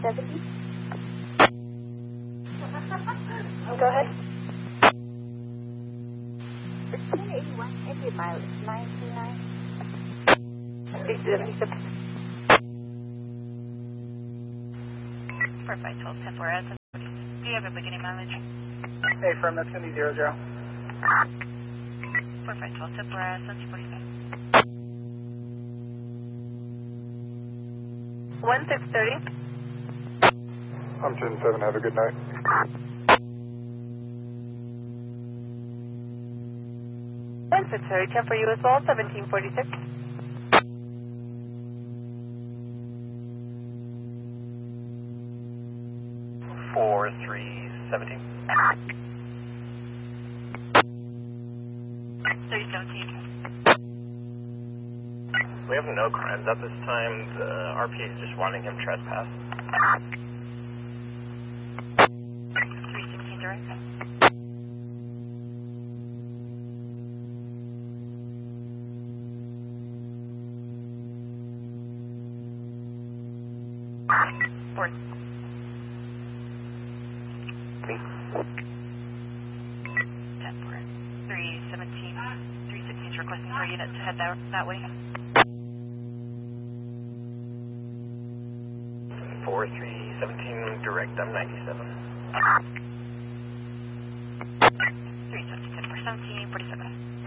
70. Go ahead. 1681, Indian mileage, 929. 377. Perfect, 12, 10, 4, do you have a beginning mileage? Hey, firm, that's going to be 00. Perfect, 12, 10, 4, 1745. 1630. I'm 10-7, have a good night. 1630, 10 for you as well, 1746. 4317. 317. We have no crimes at this time. The RPA is just wanting him trespass. 316 direct. Four. 10 for 317. 316 is requesting for a unit to head that way. 4317 direct, I'm 97. 317, 10 for 17, 47.